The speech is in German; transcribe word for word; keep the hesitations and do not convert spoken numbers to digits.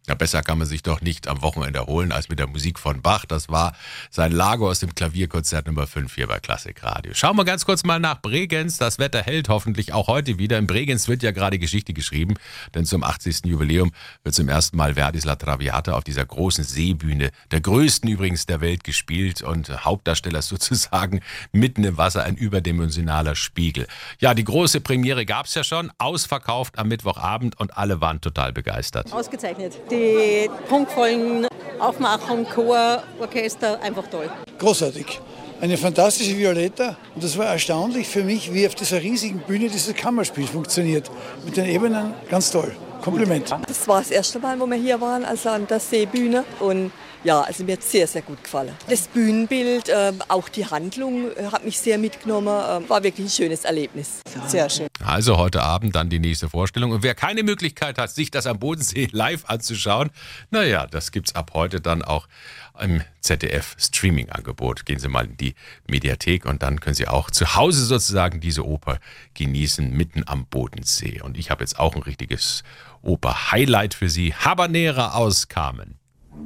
Ja, besser kann man sich doch nicht am Wochenende erholen als mit der Musik von Bach. Das war sein Lago aus dem Klavierkonzert Nummer fünf hier bei Klassik Radio. Schauen wir ganz kurz mal nach Bregenz. Das Wetter hält hoffentlich auch heute wieder. In Bregenz wird ja gerade Geschichte geschrieben, denn zum achtzigsten Jubiläum wird zum ersten Mal Verdis La Traviata auf dieser großen Seebühne, der größten übrigens der Welt, gespielt. Und Hauptdarsteller ist sozusagen mitten im Wasser ein überdimensionaler Spiegel. Ja, die große Premiere gab es ja schon, ausverkauft am Mittwochabend und alle waren total begeistert. Ausgezeichnet. Die prunkvollen Aufmachungen, Chor, Orchester, einfach toll. Großartig. Eine fantastische Violetta. Und das war erstaunlich für mich, wie auf dieser riesigen Bühne dieses Kammerspiel funktioniert. Mit den Ebenen ganz toll. Kompliment. Das war das erste Mal, wo wir hier waren, also an der Seebühne. Und ja, also mir hat es sehr, sehr gut gefallen. Das Bühnenbild, äh, auch die Handlung äh, hat mich sehr mitgenommen. Äh, war wirklich ein schönes Erlebnis. Sehr schön. Also heute Abend dann die nächste Vorstellung. Und wer keine Möglichkeit hat, sich das am Bodensee live anzuschauen, naja, das gibt's ab heute dann auch im Z D F-Streaming-Angebot. Gehen Sie mal in die Mediathek und dann können Sie auch zu Hause sozusagen diese Oper genießen, mitten am Bodensee. Und ich habe jetzt auch ein richtiges Oper-Highlight für Sie. Habanera aus Carmen.